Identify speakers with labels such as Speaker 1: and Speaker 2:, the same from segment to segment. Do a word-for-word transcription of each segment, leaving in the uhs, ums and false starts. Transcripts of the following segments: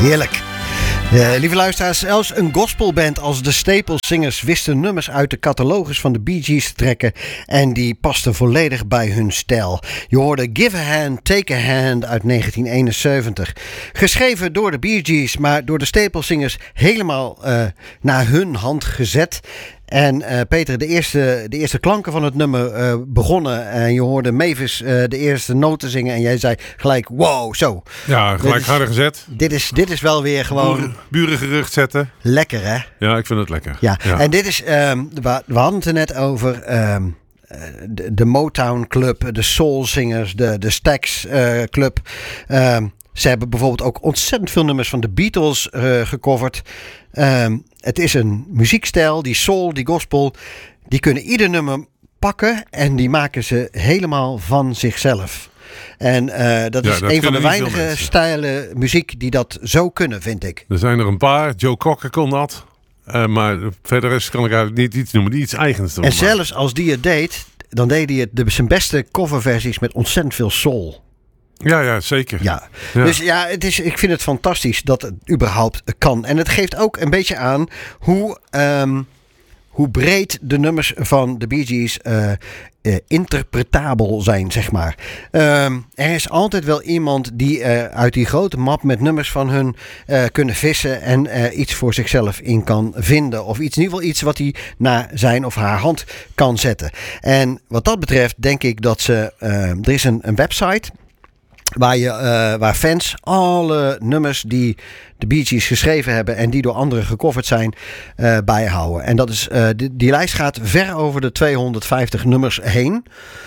Speaker 1: Heerlijk. Uh, lieve luisteraars, zelfs een gospelband als de Staple Singers wisten nummers uit de catalogus van de Bee Gees te trekken en die pasten volledig bij hun stijl. Je hoorde Give a Hand, Take a Hand uit negentien eenenzeventig. Geschreven door de Bee Gees, maar door de Staple Singers helemaal uh, naar hun hand gezet. En uh, Peter, de eerste, de eerste klanken van het nummer uh, begonnen. En je hoorde Mavis uh, de eerste noten zingen. En jij zei gelijk, wow, zo.
Speaker 2: Ja, gelijk harder gezet.
Speaker 1: Dit is, dit is wel weer gewoon...
Speaker 2: Buren, buren gerucht zetten.
Speaker 1: Lekker, hè?
Speaker 2: Ja, ik vind het lekker.
Speaker 1: Ja, ja. En dit is... Um, we, we hadden het er net over... Um, de, de Motown Club, de Soul Singers, de, de Stax uh, Club... Um, Ze hebben bijvoorbeeld ook ontzettend veel nummers van de Beatles uh, gecoverd. Um, het is een muziekstijl, die soul, die gospel. Die kunnen ieder nummer pakken en die maken ze helemaal van zichzelf. En uh, dat
Speaker 2: ja,
Speaker 1: is
Speaker 2: dat
Speaker 1: een van de weinige
Speaker 2: mensen.
Speaker 1: stijlen muziek die dat zo kunnen, vind ik.
Speaker 2: Er zijn er een paar. Joe Cocker kon dat. Uh, maar verder is, kan ik eigenlijk niet iets noemen die iets eigens doen.
Speaker 1: En zelfs als die het deed, dan deed hij het de, zijn beste coverversies met ontzettend veel soul.
Speaker 2: Ja, ja, zeker.
Speaker 1: Ja.
Speaker 2: Ja.
Speaker 1: Dus ja, het is, ik vind het fantastisch dat het überhaupt kan. En het geeft ook een beetje aan hoe, um, hoe breed de nummers van de Bee Gees uh, uh, interpretabel zijn, zeg maar. Um, er is altijd wel iemand die uh, uit die grote map met nummers van hun uh, kunnen vissen en uh, iets voor zichzelf in kan vinden. Of iets, in ieder geval iets wat hij naar zijn of haar hand kan zetten. En wat dat betreft denk ik dat ze... Uh, er is een, een website... Waar, je, uh, waar fans alle nummers die de Bee Gees geschreven hebben en die door anderen gecoverd zijn, uh, bijhouden. En dat is, uh, die, die lijst gaat ver over de tweehonderdvijftig nummers heen.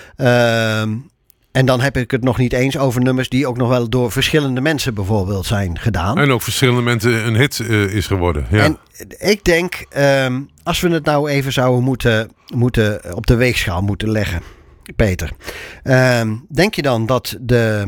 Speaker 1: Uh, en dan heb ik het nog niet eens over nummers die ook nog wel door verschillende mensen bijvoorbeeld zijn gedaan.
Speaker 2: En ook verschillende mensen een hit uh, is geworden. Ja.
Speaker 1: En ik denk, um, als we het nou even zouden moeten, moeten op de weegschaal moeten leggen, Peter. Um, denk je dan dat de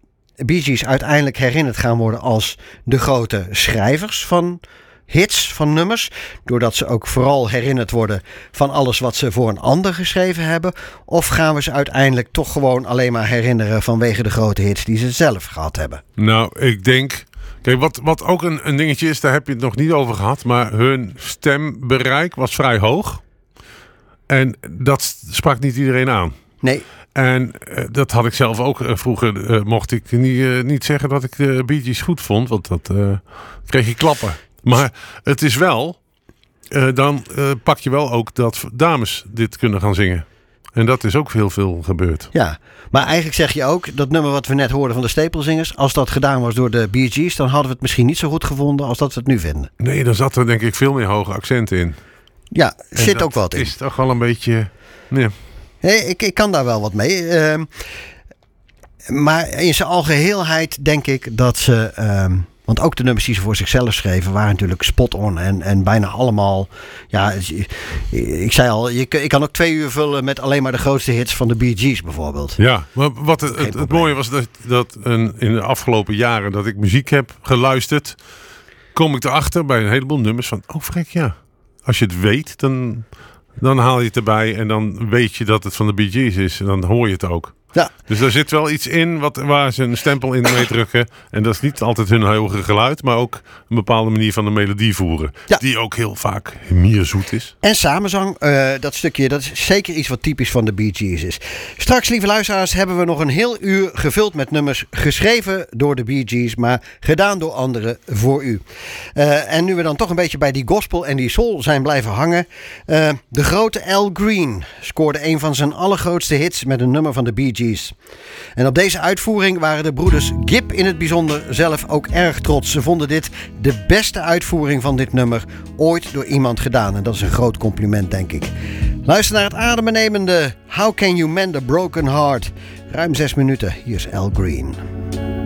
Speaker 1: Bee Gees uiteindelijk herinnerd gaan worden als de grote schrijvers van hits, van nummers, doordat ze ook vooral herinnerd worden van alles wat ze voor een ander geschreven hebben? Of gaan we ze uiteindelijk toch gewoon alleen maar herinneren vanwege de grote hits die ze zelf gehad hebben?
Speaker 2: Nou, ik denk... Kijk, wat, wat ook een, een dingetje is, daar heb je het nog niet over gehad, maar hun stembereik was vrij hoog. En dat sprak niet iedereen aan.
Speaker 1: Nee.
Speaker 2: En uh, dat had ik zelf ook. Uh, vroeger uh, mocht ik niet, uh, niet zeggen dat ik de Bee Gees goed vond. Want dat uh, kreeg je klappen. Maar het is wel... Uh, dan uh, pak je wel ook dat dames dit kunnen gaan zingen. En dat is ook heel veel gebeurd.
Speaker 1: Ja, maar eigenlijk zeg je ook... dat nummer wat we net hoorden van de Staple Singers... als dat gedaan was door de Bee Gees... dan hadden we het misschien niet zo goed gevonden als dat we het nu vinden.
Speaker 2: Nee, dan zat er denk ik veel meer hoge accenten in.
Speaker 1: Ja,
Speaker 2: en
Speaker 1: zit ook wat in.
Speaker 2: Is toch wel een beetje... Nee.
Speaker 1: Hey, ik, ik kan daar wel wat mee. Uh, maar in zijn algeheelheid denk ik dat ze... Uh, want ook de nummers die ze voor zichzelf schreven... waren natuurlijk spot on. En, en bijna allemaal... Ja, ik zei al... Je, ik kan ook twee uur vullen met alleen maar de grootste hits van de Bee Gees bijvoorbeeld.
Speaker 2: Ja, maar wat het, het, het mooie was dat, dat een, in de afgelopen jaren... dat ik muziek heb geluisterd... kom ik erachter bij een heleboel nummers van... Oh frek, ja. Als je het weet, dan... Dan haal je het erbij en dan weet je dat het van de Bee Gees is. En dan hoor je het ook.
Speaker 1: Ja.
Speaker 2: Dus daar zit wel iets in wat, waar ze een stempel in meedrukken. En dat is niet altijd hun hoge geluid, maar ook een bepaalde manier van de melodie voeren. Ja. Die ook heel vaak mierzoet is.
Speaker 1: En samenzang, uh, dat stukje, dat is zeker iets wat typisch van de Bee Gees is. Straks, lieve luisteraars, hebben we nog een heel uur gevuld met nummers geschreven door de Bee Gees, maar gedaan door anderen voor u. Uh, en nu we dan toch een beetje bij die gospel en die soul zijn blijven hangen. Uh, de grote Al Green scoorde een van zijn allergrootste hits met een nummer van de Bee Gees. En op deze uitvoering waren de broeders Gibb in het bijzonder zelf ook erg trots. Ze vonden dit de beste uitvoering van dit nummer ooit door iemand gedaan. En dat is een groot compliment, denk ik. Luister naar het adembenemende How Can You Mend a Broken Heart. Ruim zes minuten. Hier is Al Green.